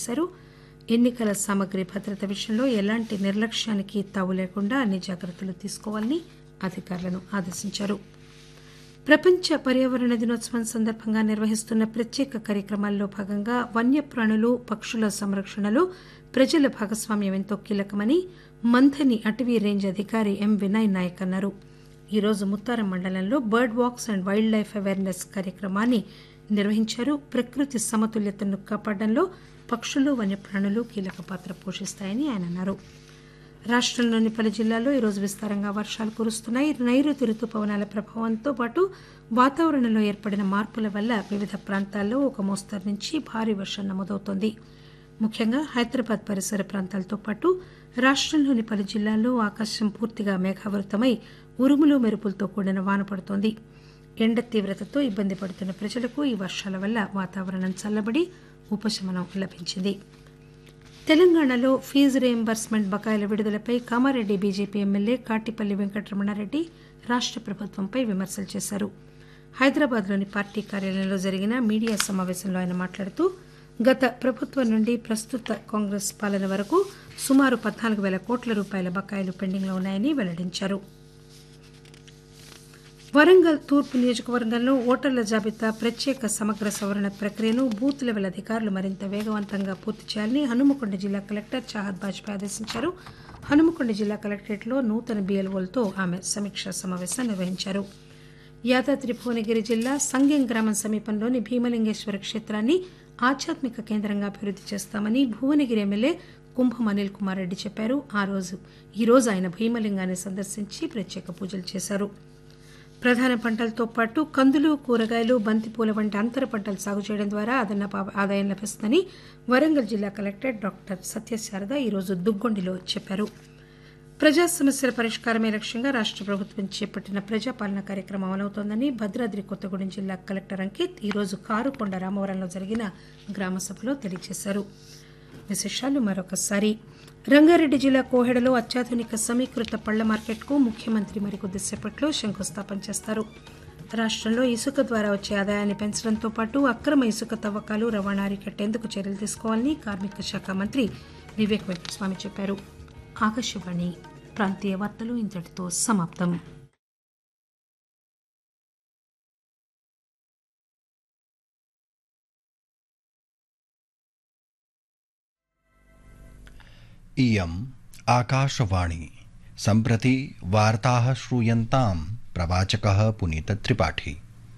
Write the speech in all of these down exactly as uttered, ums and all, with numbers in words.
చేశారు. ఎన్నికల సామగ్రి భద్రత విషయంలో ఎలాంటి నిర్లక్ష్యానికి తావు లేకుండా అన్ని జాగ్రత్తలు తీసుకోవాలని అధికారులను ఆదేశించారు. ప్రపంచ పర్యావరణ దినోత్సవం సందర్భంగా నిర్వహిస్తున్న ప్రత్యేక కార్యక్రమాల్లో భాగంగా వన్యప్రాణులు పక్షుల సంరక్షణలో ప్రజల భాగస్వామ్యం ఎంతో కీలకమని మంథని అటవీ రేంజ్ అధికారి ఎం వినయ్ నాయక్ అన్నారు. ఈరోజు ముత్తారం మండలంలో bird wax and wild life awareness కార్యక్రమాన్ని నిర్వహించారు. ప్రకృతి సమతుల్యతను కాపాడడంలో పక్షులు వన్యప్రాణులు కీలక పాత్ర పోషిస్తాయని ఆయన అన్నారు. రాష్టంలోని పలు జిల్లాల్లో ఈరోజు విస్తారంగా వర్షాలు కురుస్తున్నాయి. నైరుతి రుతుపవనాల ప్రభావంతో పాటు వాతావరణంలో ఏర్పడిన మార్పుల వల్ల వివిధ ప్రాంతాల్లో ఒక మోస్తరు నుంచి భారీ వర్షం నమోదవుతోంది. ముఖ్యంగా హైదరాబాద్ పరిసర ప్రాంతాలతో పాటు రాష్టంలోని పలు జిల్లాల్లో ఆకాశం పూర్తిగా మేఘావృతమై ఉరుములు మెరుపులతో కూడిన వాన పడుతోంది. ఎండ తీవ్రతతో ఇబ్బంది పడుతున్న ప్రజలకు ఈ వర్షాల వల్ల వాతావరణం చల్లబడి ఉపశమనం లభించింది. తెలంగాణలో ఫీజు రీయింబర్స్మెంట్ బకాయిల విడుదలపై కామారెడ్డి బీజేపీ ఎమ్మెల్యే కాటిపల్లి వెంకటరమణారెడ్డి రాష్ట ప్రభుత్వంపై విమర్శలు చేశారు. హైదరాబాద్లోని పార్టీ కార్యాలయంలో జరిగిన మీడియా సమావేశంలో ఆయన మాట్లాడుతూ గత ప్రభుత్వం నుండి ప్రస్తుత కాంగ్రెస్ పాలన వరకు సుమారు పద్నాలుగు వేల కోట్ల రూపాయల బకాయిలు పెండింగ్లో ఉన్నాయని వెల్లడించారు. వరంగల్ తూర్పు నియోజకవర్గంలో ఓటర్ల జాబితా ప్రత్యేక సమగ్ర సవరణ ప్రక్రియను బూత్ లెవెల్ అధికారులు మరింత వేగవంతంగా పూర్తి చేయాలని హనుమకొండ జిల్లా కలెక్టర్ చాహద్ బాజ్పేయి ఆదేశించారు. హనుమకొండ జిల్లా కలెక్టరేట్లో నూతన బీఎల్ఓలతో ఆమె సమీక్షా సమావేశం నిర్వహించారు. యాదాద్రి భువనగిరి జిల్లా సంగెం గ్రామం సమీపంలోని భీమలింగేశ్వర క్షేత్రాన్ని ఆధ్యాత్మిక కేంద్రంగా అభివృద్ది చేస్తామని భువనగిరి ఎమ్మెల్యే కుంభం అనిల్ కుమార్ రెడ్డి చెప్పారు. ఆ రోజు ఈ రోజు ఆయన భీమలింగాన్ని సందర్శించి ప్రత్యేక పూజలు చేశారు. ప్రధాన పంటలతో పాటు కందులు కూరగాయలు బంతిపూల వంటి అంతర పంటలు సాగు చేయడం ద్వారా అదనపు ఆదాయం లభిస్తుందని వరంగల్ జిల్లా కలెక్టర్ డాక్టర్ సత్యశారద ఈరోజు దుగ్గొండిలో చెప్పారు. ప్రజా సమస్యల పరిష్కారమే లక్ష్యంగా రాష్ట ప్రభుత్వం చేపట్టిన ప్రజాపాలన కార్యక్రమం అమలవుతోందని భద్రాద్రి కొత్తగూడెం జిల్లా కలెక్టర్ అంకిత్ ఈరోజు కారుకొండ రామవరంలో జరిగిన గ్రామసభలో తెలియజేశారు. విశేషాలు మరొకసారి. రంగారెడ్డి జిల్లా కోహెడలో అత్యాధునిక సమీకృత పళ్ల మార్కెట్కు ముఖ్యమంత్రి మరికొద్దిసేపట్లో శంకుస్థాపన చేస్తారు. రాష్టంలో ఇసుక ద్వారా వచ్చే ఆదాయాన్ని పెంచడంతో పాటు అక్రమ ఇసుక తవ్వకాలు రవాణా అరికట్టేందుకు చర్యలు తీసుకోవాలని కార్మిక శాఖ మంత్రి వివేక్ వెంకటస్వామి చెప్పారు. ఆకాశవాణి ప్రాంతీయ వార్తలు ఇంతటితో సమాప్తం. इयम् आकाशवाणी सम्प्रति वार्ताः श्रूयन्तां प्रवाचकः पुनीतत्रिपाठी।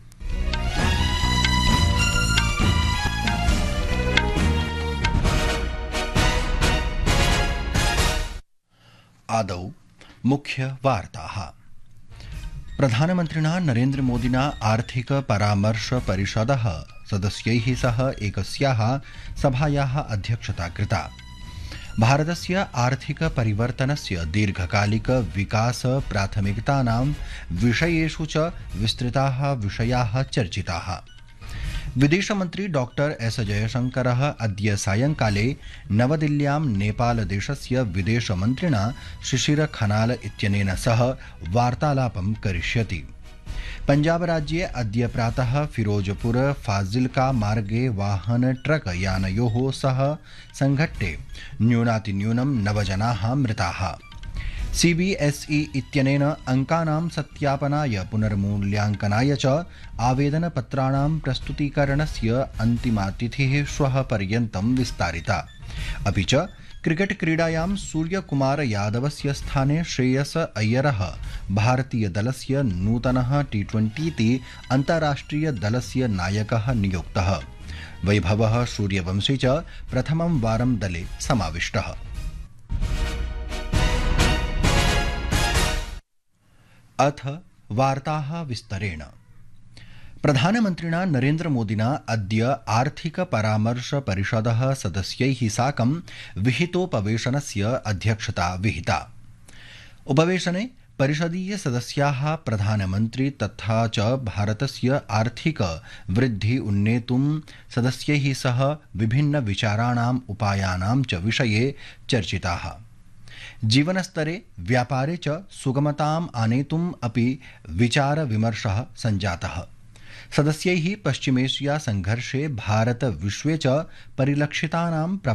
आदौ मुख्यवार्ताः। प्रधानमन्त्रिणा नरेन्द्रमोदिना आर्थिक परामर्श परिषदः सदस्यैः सह एकस्याः सभायाः अध्यक्षता कृता। भारतस्य आर्थिक परिवर्तनस्य दीर्घकालिक विकास प्राथमिकतानां विषयेषु च विस्तृताः विषयाः चर्चिताः। विदेशमन्त्री डॉक्टर एस जयशंकरः अद्य सायंकाले नवदिल्ल्यां नेपालदेशस्य विदेशमन्त्रिणा शिशिर खनाल इत्यनेन सह वार्तालापं करिष्यति। पंजाबराज्ये अद्य प्रातः फिरोजपुर फाजिल्का मार्गे वाहन ट्रक यानयोः सह संघट्टे न्यूनातिन्यूनं नव जनाः मृताः। सीबीएसई इत्यनेन अंकानां सत्यापनाय पुनर्मूल्यांकनाय च आवेदनपत्राणां प्रस्तुतीकरणस्य अन्तिमातिथिः श्वः पर्यन्तं विस्तारिता। अपि च क्रिकेट क्रीडायां सूर्यकुमार यादवस्य स्थाने श्रेयस अय्यरः भारतीयदलस्य नूतनः टी ट्वेंटी अन्ताराष्ट्रिय दलस्य नायकः नियुक्तः। वैभवः सूर्यवंशी च प्रथमं वारं दले समाविष्टः। अथ वार्ताः विस्तरेण। प्रधानमन्त्रिणा नरेन्द्रमोदिना अद्य आर्थिक परामर्श परिषदः सदस्यैः साकं विहितोपवेशनस्य अध्यक्षता विहिता। उपवेशने परिषदीय सदस्याः प्रधानमन्त्री तथा च भारतस्य आर्थिक वृद्धि उन्नेतुं सदस्यैः सह विभिन्न विचाराणाम् उपायानां च विषये चर्चिताः। जीवनस्तरे व्यापारे च सुगमताम् आनेतुम् अपि विचार विमर्शः सञ्जातः। सदस्यैः पश्चिमेशिया संघर्षे भारत विश्वे च परिलक्षितानां